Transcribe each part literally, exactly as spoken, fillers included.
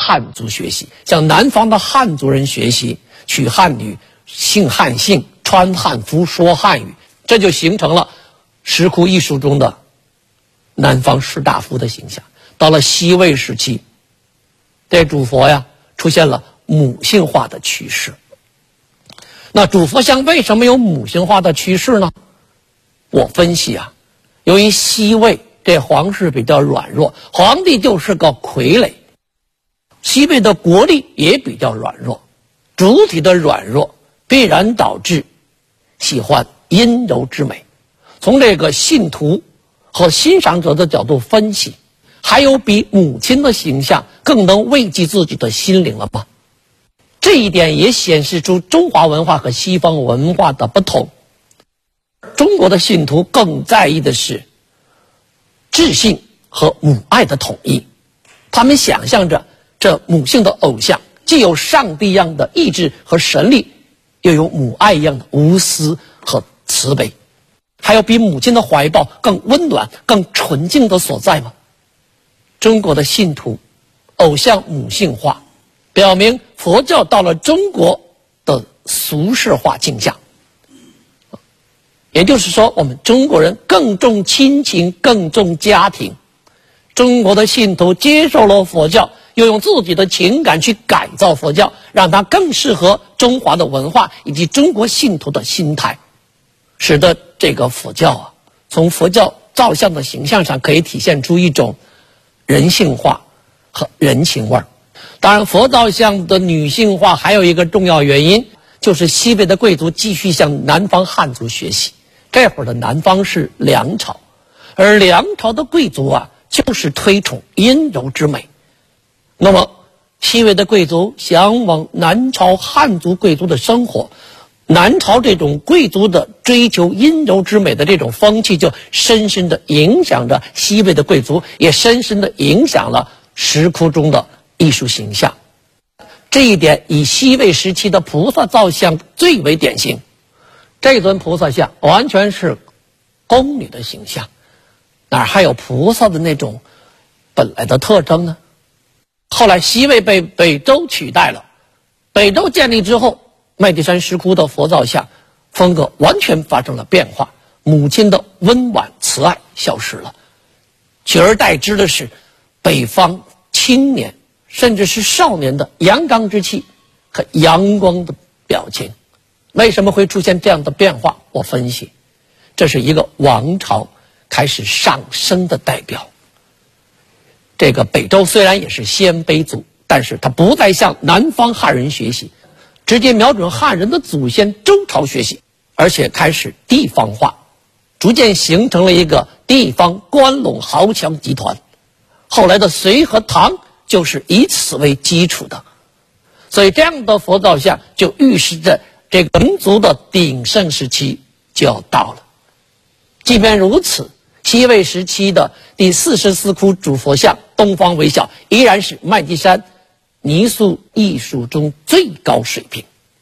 汉族学习，向南方的汉族人学习，取汉语，姓汉姓，穿汉服，说汉语，这就形成了石窟艺术中的南方士大夫的形象。到了西魏时期，这主佛呀出现了母性化的趋势。那主佛像为什么有母性化的趋势呢？我分析啊，由于西魏这皇室比较软弱，皇帝就是个傀儡，西魏的国力也比较软弱，主体的软弱必然导致喜欢阴柔之美。从这个信徒和欣赏者的角度分析，还有比母亲的形象更能慰藉自己的心灵了吗？这一点也显示出中华文化和西方文化的不同。中国的信徒更在意的是至性和母爱的统一，他们想象着这母性的偶像既有上帝一样的意志和神力，又有母爱一样的无私和慈悲。还有比母亲的怀抱更温暖更纯净的所在吗？中国的信徒偶像母性化，表明佛教到了中国的俗世化倾向。也就是说，我们中国人更重亲情，更重家庭。中国的信徒接受了佛教，又用自己的情感去改造佛教，让它更适合中华的文化以及中国信徒的心态，使得这个佛教啊，从佛教造像的形象上可以体现出一种人性化和人情味儿。当然，佛造像的女性化还有一个重要原因，就是西魏的贵族继续向南方汉族学习。这会儿的南方是梁朝，而梁朝的贵族啊，就是推崇阴柔之美。那么西魏的贵族向往南朝汉族贵族的生活，南朝这种贵族的追求阴柔之美的这种风气，就深深地影响着西魏的贵族，也深深地影响了石窟中的艺术形象。这一点以西魏时期的菩萨造像最为典型。这尊菩萨像完全是宫女的形象，哪还有菩萨的那种本来的特征呢？后来西魏被北周取代了，北周建立之后，麦积山石窟的佛造像风格完全发生了变化，母亲的温婉慈爱消失了，取而代之的是北方青年甚至是少年的阳刚之气和阳光的表情。为什么会出现这样的变化？我分析，这是一个王朝开始上升的代表。这个北周虽然也是鲜卑族，但是他不再向南方汉人学习，直接瞄准汉人的祖先周朝学习，而且开始地方化，逐渐形成了一个地方关陇豪强集团。后来的隋和唐就是以此为基础的，所以这样的佛造像就预示着这个民族的鼎盛时期就要到了。即便如此，西魏时期的第四十四窟主佛像东方微笑依然是麦积山泥塑艺术中最高水平。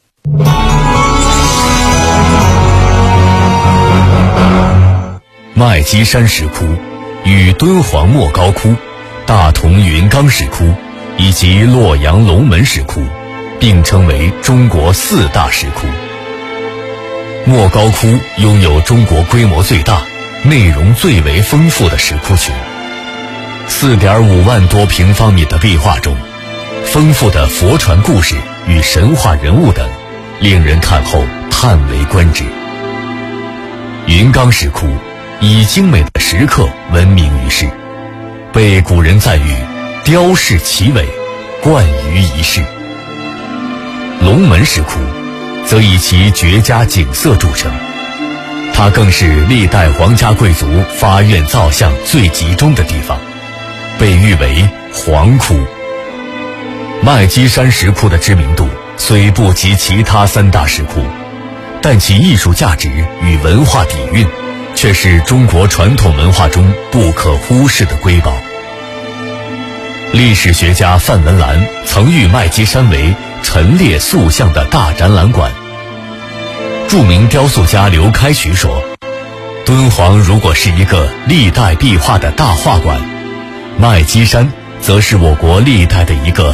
麦积山石窟与敦煌莫高窟、大同云冈石窟以及洛阳龙门石窟并称为中国四大石窟。莫高窟拥有中国规模最大、内容最为丰富的石窟群， 四点五万多平方米的壁画中，丰富的佛传故事与神话人物等，令人看后叹为观止。云冈石窟以精美的石刻闻名于世，被古人赞誉雕饰奇伟，冠于一世。龙门石窟则以其绝佳景色著称，它更是历代皇家贵族发愿造像最集中的地方，被誉为皇窟。麦积山石窟的知名度虽不及其他三大石窟，但其艺术价值与文化底蕴却是中国传统文化中不可忽视的瑰宝。历史学家范文澜曾誉麦积山为陈列塑像的大展览馆。著名雕塑家刘开渠说，敦煌如果是一个历代壁画的大画馆，麦积山则是我国历代的一个大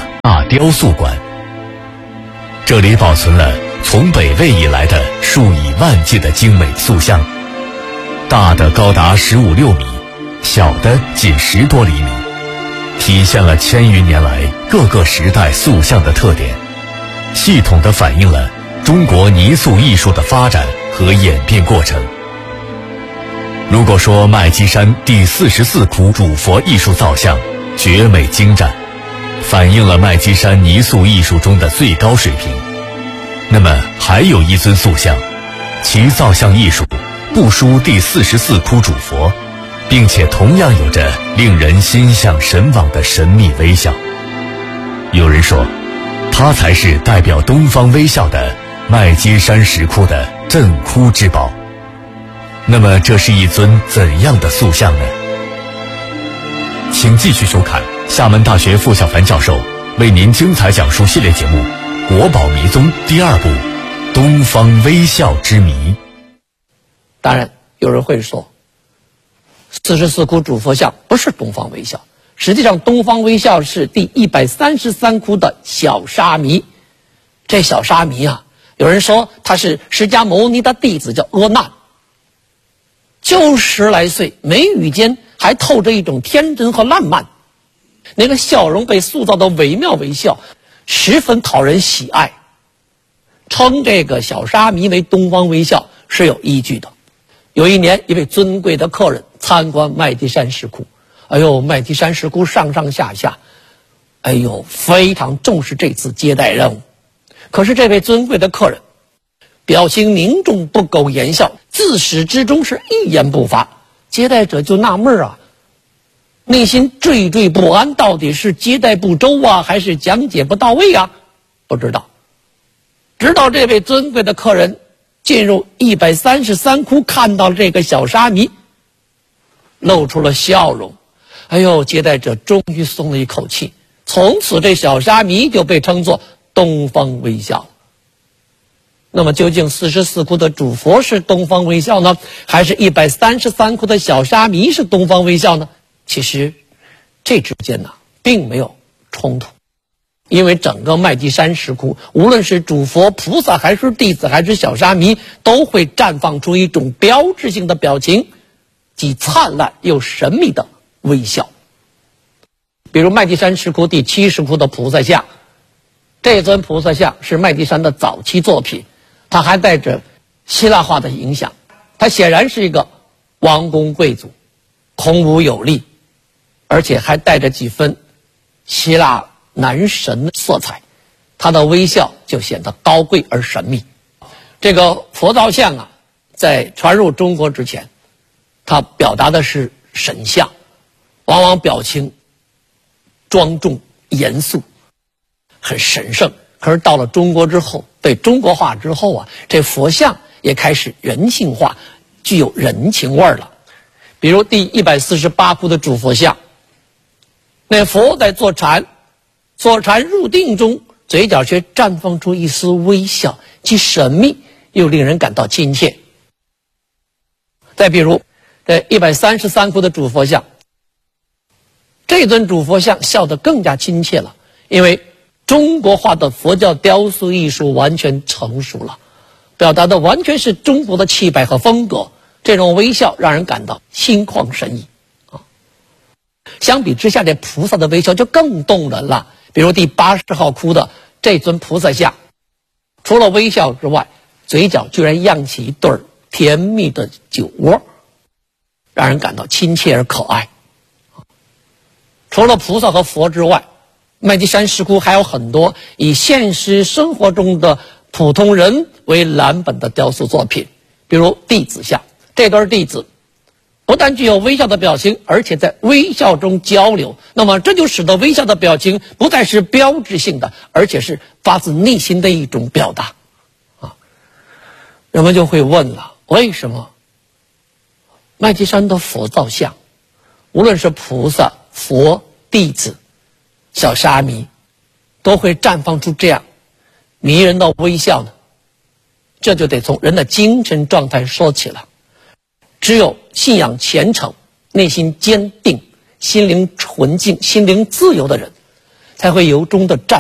雕塑馆。这里保存了从北魏以来的数以万计的精美塑像，大的高达十五六米，小的仅十多厘米，体现了千余年来各个时代塑像的特点，系统地反映了中国泥塑艺术的发展和演变过程。如果说麦积山第四十四窟主佛艺术造像绝美精湛，反映了麦积山泥塑艺术中的最高水平，那么还有一尊塑像，其造像艺术不输第四十四窟主佛，并且同样有着令人心向神往的神秘微笑。有人说，它才是代表东方微笑的麦积山石窟的镇窟之宝。那么这是一尊怎样的塑像呢？请继续收看厦门大学傅小凡教授为您精彩讲述系列节目《国宝迷踪》第二部《东方微笑之谜》。 当然有人会说，四十四窟主佛像不是东方微笑，实际上东方微笑是第一百三十三窟的小沙弥。这小沙弥啊，有人说他是释迦牟尼的弟子，叫阿难，就十来岁，眉宇间还透着一种天真和烂漫，那个笑容被塑造的惟妙惟肖，十分讨人喜爱。称这个小沙弥为东方微笑是有依据的。有一年，一位尊贵的客人参观麦积山石窟，哎呦，麦积山石窟上上下下，哎呦，非常重视这次接待任务。可是这位尊贵的客人表情凝重，不苟言笑，自始至终是一言不发。接待者就纳闷啊，内心惴惴不安，到底是接待不周啊，还是讲解不到位啊？不知道。直到这位尊贵的客人进入一百三十三窟，看到这个小沙弥，露出了笑容。哎呦，接待者终于松了一口气，从此这小沙弥就被称作东方微笑。那么究竟四十四窟的主佛是东方微笑呢，还是一百三十三窟的小沙弥是东方微笑呢？其实这之间呢并没有冲突，因为整个麦积山石窟，无论是主佛、菩萨还是弟子还是小沙弥，都会绽放出一种标志性的表情，即灿烂又神秘的微笑。比如麦积山石窟第七十窟的菩萨像，这尊菩萨像是麦积山的早期作品，它还带着希腊化的影响，它显然是一个王公贵族，孔武有力，而且还带着几分希腊男神的色彩，他的微笑就显得高贵而神秘。这个佛造像啊，在传入中国之前，它表达的是神像，往往表情庄重严肃，很神圣。可是到了中国之后，被中国化之后啊，这佛像也开始人性化，具有人情味了。比如第一百四十八窟的主佛像，那佛在坐禅，坐禅入定中，嘴角却绽放出一丝微笑，既神秘又令人感到亲切。再比如这一百三十三窟的主佛像，这尊主佛像笑得更加亲切了，因为中国化的佛教雕塑艺术完全成熟了，表达的完全是中国的气派和风格，这种微笑让人感到心旷神怡啊。相比之下，这菩萨的微笑就更动人了。比如第八十号窟的这尊菩萨像，除了微笑之外，嘴角居然漾起一对甜蜜的酒窝，让人感到亲切而可爱。除了菩萨和佛之外，麦积山石窟还有很多以现实生活中的普通人为蓝本的雕塑作品，比如弟子像，这对弟子不但具有微笑的表情，而且在微笑中交流，那么这就使得微笑的表情不再是标志性的，而且是发自内心的一种表达啊。人们就会问了，为什么麦积山的佛造像，无论是菩萨、佛、弟子、小沙弥，都会绽放出这样迷人的微笑呢？这就得从人的精神状态说起了。只有信仰虔诚、内心坚定、心灵纯净、心灵自由的人，才会由衷的绽